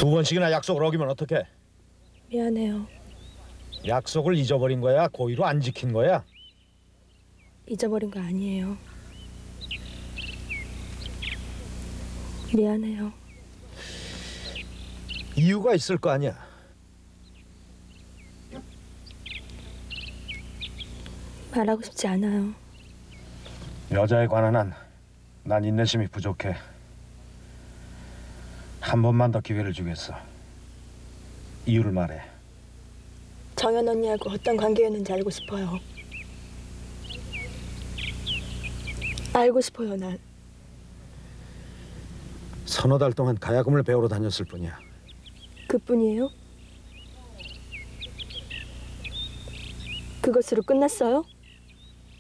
두 번씩이나 약속을 어기면 어떡해? 미안해요. 약속을 잊어버린 거야? 고의로 안 지킨 거야? 잊어버린 거 아니에요. 미안해요. 이유가 있을 거 아니야. 말하고 싶지 않아요. 여자에 관한 한 난 인내심이 부족해. 한 번만 더 기회를 주겠어. 이유를 말해. 정연 언니하고 어떤 관계였는지 알고 싶어요. 알고 싶어요, 난. 서너 달 동안 가야금을 배우러 다녔을 뿐이야. 그뿐이에요? 그것으로 끝났어요?